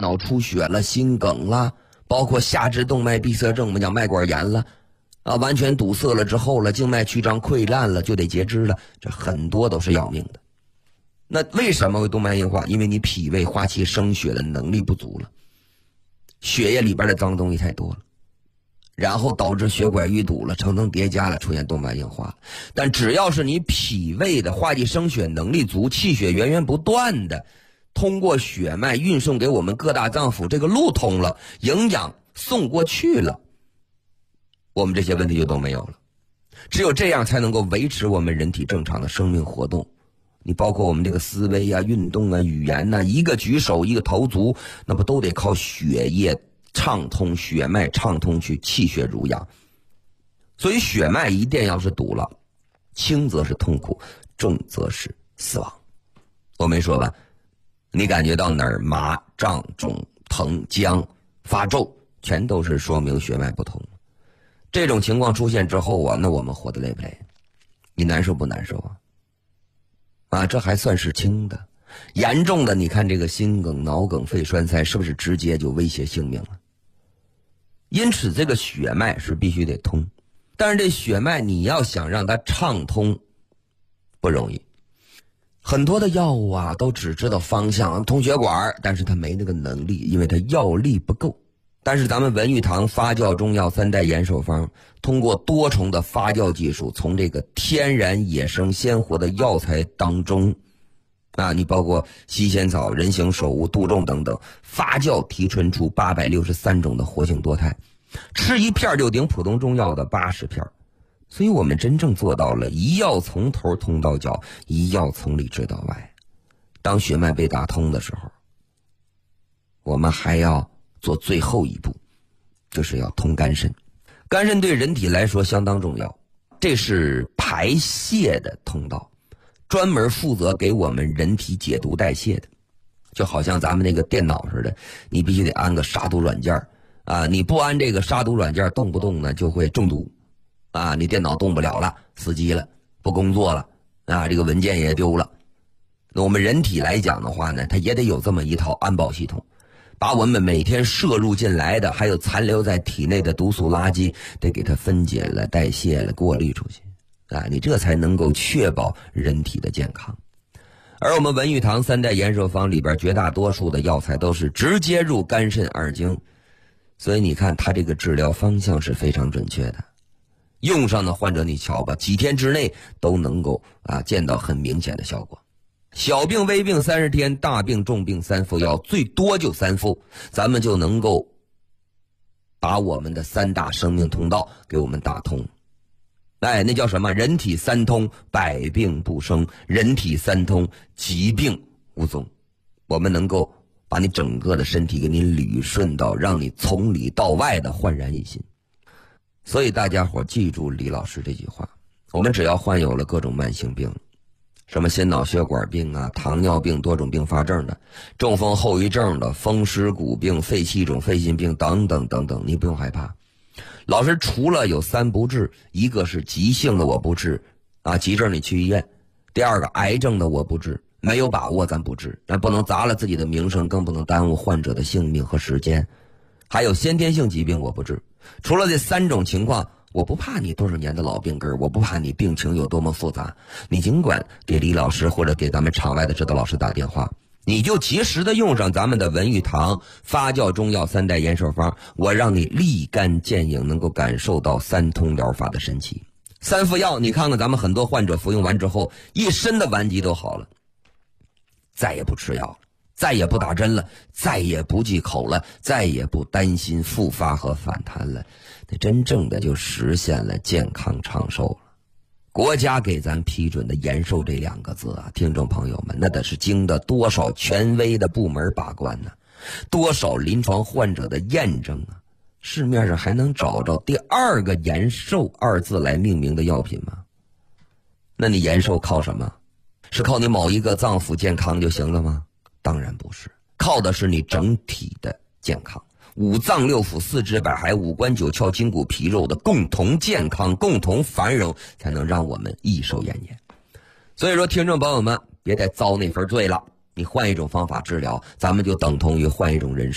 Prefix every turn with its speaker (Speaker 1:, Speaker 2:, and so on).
Speaker 1: 脑出血了、心梗了，包括下肢动脉闭塞症，我们讲脉管炎了啊，完全堵塞了之后了，静脉曲张溃烂了，就得截肢了，这很多都是要命的。那为什么会动脉硬化？因为你脾胃化气生血的能力不足了，血液里边的脏东西太多了，然后导致血管淤堵了，层层叠加了，出现动脉硬化。但只要是你脾胃的化气生血能力足，气血源源不断的通过血脉运送给我们各大脏腑，这个路通了，营养送过去了，我们这些问题就都没有了。只有这样才能够维持我们人体正常的生命活动。你包括我们这个思维啊、运动啊、语言啊，一个举手一个投足，那不都得靠血液畅通、血脉畅通去气血濡养。所以血脉一定要是堵了，轻则是痛苦，重则是死亡。我没说吧？你感觉到哪儿麻、胀、肿、疼、僵、发皱，全都是说明血脉不通。这种情况出现之后啊，那我们活得累不累？你难受不难受啊？这还算是轻的，严重的你看这个心梗、脑梗、肺栓塞，是不是直接就威胁性命了？因此这个血脉是必须得通，但是这血脉你要想让它畅通不容易。很多的药物啊都只知道方向通血管，但是它没那个能力，因为它药力不够。但是咱们文玉堂发酵中药3代延寿方，通过多重的发酵技术，从这个天然野生鲜活的药材当中啊，你包括西仙草、人形首乌、杜仲等等，发酵提纯出863种的活性多肽，吃一片就顶普通中药的80片。所以我们真正做到了一药从头通到脚，一药从里治到外。当血脉被打通的时候，我们还要做最后一步，就是要通肝肾。肝肾对人体来说相当重要，这是排泄的通道，专门负责给我们人体解毒代谢的。就好像咱们那个电脑似的，你必须得安个杀毒软件啊，你不安这个杀毒软件，动不动呢就会中毒啊，你电脑动不了了，死机了，不工作了啊，这个文件也丢了。那我们人体来讲的话呢，它也得有这么一套安保系统，把我们每天摄入进来的还有残留在体内的毒素垃圾得给它分解了、代谢了、过滤出去啊，你这才能够确保人体的健康。而我们文玉堂3代延寿方里边绝大多数的药材都是直接入肝肾二经，所以你看它这个治疗方向是非常准确的。用上的患者你瞧吧，几天之内都能够见到很明显的效果。小病微病30天，大病重病3副药，最多就3副，咱们就能够把我们的3大生命通道给我们打通。那叫什么？人体3通，百病不生；人体3通，疾病无踪。我们能够把你整个的身体给你捋顺到，让你从里到外的焕然一新。所以大家伙记住李老师这句话，我们只要患有了各种慢性病，什么心脑血管病啊、糖尿病、多种并发症的、中风后遗症的、风湿骨病、肺气肿、肺心病等等等等，你不用害怕。老师除了有3不治，一个是急性的我不治急症你去医院；第二个癌症的我不治，没有把握咱不治，但不能砸了自己的名声，更不能耽误患者的性命和时间。还有先天性疾病我不治。除了这3种情况，我不怕你多少年的老病根，我不怕你病情有多么复杂，你尽管给李老师或者给咱们场外的指导老师打电话，你就及时的用上咱们的文玉堂发酵中药3代延寿方，我让你立竿见影，能够感受到3通疗法的神奇。3副药，你看看咱们很多患者服用完之后，一身的顽疾都好了，再也不吃药了，再也不打针了，再也不忌口了，再也不担心复发和反弹了，那真正的就实现了健康长寿了。国家给咱批准的延寿这2个字听众朋友们，那得是经得多少权威的部门把关呢？多少临床患者的验证啊？市面上还能找着第2个延寿2字来命名的药品吗？那你延寿靠什么？是靠你某一个脏腑健康就行了吗？当然不是，靠的是你整体的健康，5脏6腑4肢百骸5官9窍筋骨皮肉的共同健康、共同繁荣，才能让我们益寿延年。所以说听众朋友们，别再遭那份罪了，你换一种方法治疗，咱们就等同于换一种人生。